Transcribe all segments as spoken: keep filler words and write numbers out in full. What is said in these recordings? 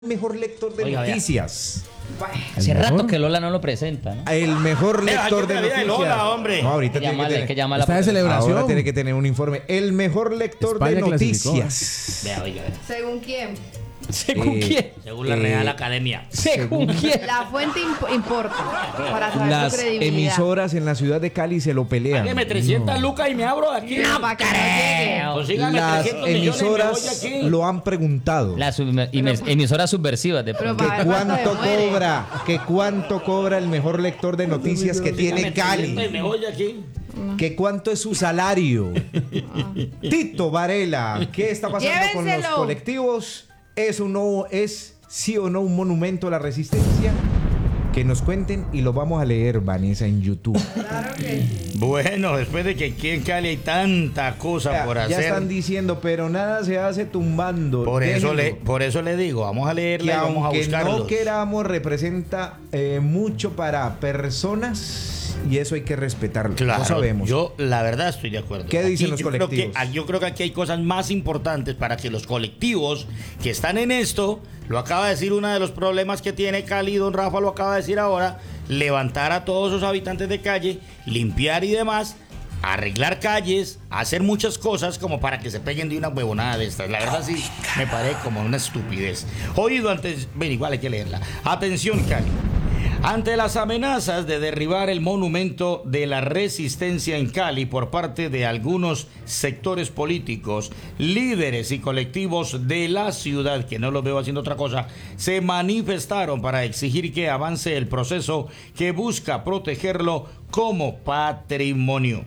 Mejor lector de Oiga, noticias. Hace rato que Lola no lo presenta, ¿no? El mejor Deja lector que de te diga noticias. Lola, hombre. No, ahorita Hay que tiene que llamarle, tener, hay que llamarla Está de por- celebración. ahora tiene que tener un informe. El mejor lector España de clasificó. noticias. Vea, oiga, vea. ¿Según quién? ¿Según Eh, quién? Según la Eh, Real Academia. ¿Según quién? La fuente imp- importa para saber Las su credibilidad. emisoras en la ciudad de Cali se lo pelean. Págueme trescientas lucas y me abro de aquí. No, para que no llegue. Consígame Las trescientos millones y me voy emisoras aquí. lo han preguntado. Las sub- emis- emisoras subversivas de Pero ¿Que para ver cuánto cuánto demuere. cobra? ¿Que cuánto cobra el mejor lector de noticias que tiene Consígame trescientos Cali? y me voy aquí. ¿Que cuánto es su salario? Tito Varela, ¿qué está pasando con los Llévenselo. colectivos? ¿Es o no, es sí o no un monumento a la resistencia? Que nos cuenten y lo vamos a leer, Vanessa, en YouTube. Claro que sí. Bueno, después de que aquí en Cali hay tanta cosa Ya, por ya hacer. están diciendo, pero nada se hace tumbando. Por eso, Déjenlo. le, por eso le digo, vamos a Que leerla y vamos a aunque buscarlos. no queramos, representa eh, mucho para personas y eso hay que respetarlo. Claro, Lo sabemos. yo la verdad estoy de acuerdo. ¿Qué dicen los yo creo que- colectivos? yo creo que aquí hay cosas más importantes para que los colectivos que están en esto, lo acaba de decir uno de los problemas que tiene Cali, don Rafa lo acaba de decir ahora, levantar a todos los habitantes de calle, limpiar y demás, arreglar calles, hacer muchas cosas como para que se peguen de una huevonada de estas. La verdad sí me parece como una estupidez. Oído antes, ven, igual hay que leerla. Atención, Cali. Ante las amenazas de derribar el monumento de la resistencia en Cali por parte de algunos sectores políticos, líderes y colectivos de la ciudad, que no los veo haciendo otra cosa, se manifestaron para exigir que avance el proceso que busca protegerlo como patrimonio.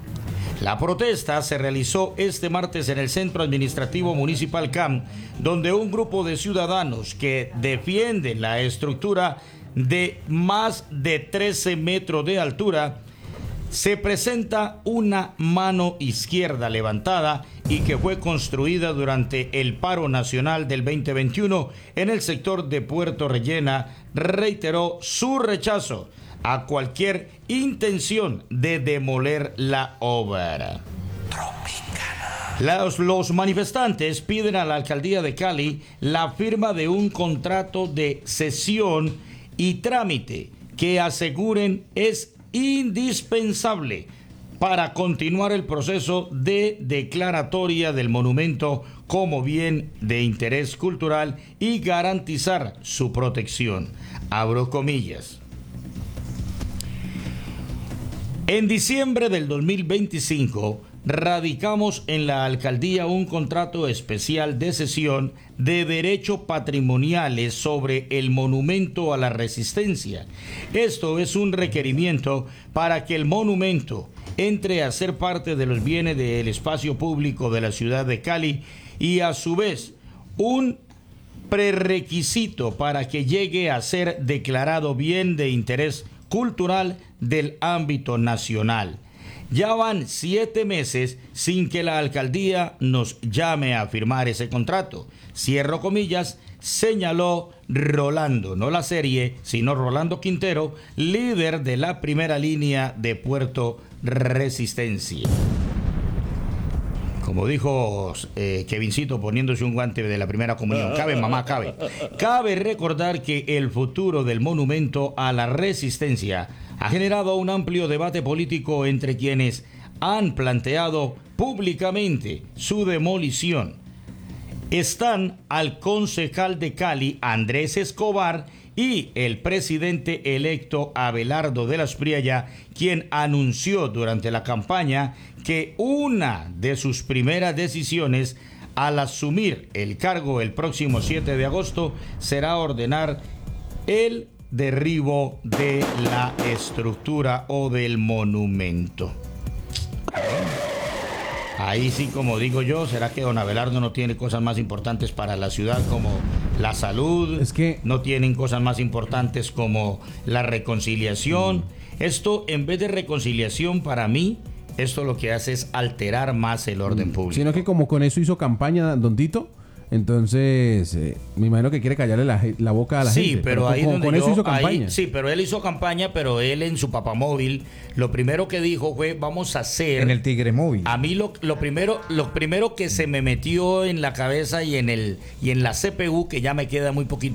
La protesta se realizó este martes en el Centro Administrativo Municipal C A M, donde un grupo de ciudadanos que defienden la estructura de más de trece metros de altura, se presenta una mano izquierda levantada y que fue construida durante el paro nacional del veinte veintiuno en el sector de Puerto Rellena, reiteró su rechazo a cualquier intención de demoler la obra. Los, los manifestantes piden a la alcaldía de Cali la firma de un contrato de cesión y trámite que aseguren es indispensable para continuar el proceso de declaratoria del monumento como bien de interés cultural y garantizar su protección. Abro comillas. En diciembre del dos mil veinticinco, radicamos en la alcaldía un contrato especial de cesión de derechos patrimoniales sobre el monumento a la resistencia. Esto es un requerimiento para que el monumento entre a ser parte de los bienes del espacio público de la ciudad de Cali y a su vez un prerequisito para que llegue a ser declarado bien de interés cultural del ámbito nacional. Ya van siete meses sin que la alcaldía nos llame a firmar ese contrato. Cierro comillas, señaló Rolando, no la serie, sino Rolando Quintero, líder de la primera línea de Puerto Resistencia. Como dijo eh, Kevincito poniéndose un guante de la primera comunión. Cabe, mamá, cabe. Cabe recordar que el futuro del monumento a la resistencia ha generado un amplio debate político entre quienes han planteado públicamente su demolición. Están al concejal de Cali, Andrés Escobar, y el presidente electo Abelardo de la Espriella, quien anunció durante la campaña que una de sus primeras decisiones al asumir el cargo el próximo siete de agosto será ordenar el derribo de la estructura o del monumento. Ahí sí, como digo yo, ¿será que don Abelardo no tiene cosas más importantes para la ciudad como la salud? Es que no tienen cosas más importantes como la reconciliación. Esto, en vez de reconciliación, para mí, esto lo que hace es alterar más el orden público. Sino que como con eso hizo campaña Don Tito, Entonces, eh, me imagino que quiere callarle la, la boca a la sí, gente. pero ahí con, donde con yo- eso hizo ahí- campaña. sí, pero él hizo campaña, pero él en su papamóvil, lo primero que dijo fue, vamos a hacer... En el Tigre Móvil. A mí lo, lo primero lo primero que se me metió en la cabeza y en el y en la C P U, que ya me queda muy poquito